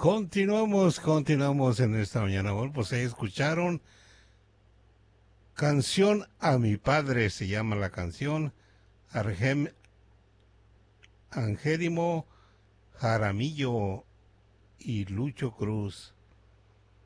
Continuamos en esta mañana. Bueno, pues ahí escucharon Canción a mi padre, se llama la canción, Angénimo Jaramillo y Lucho Cruz.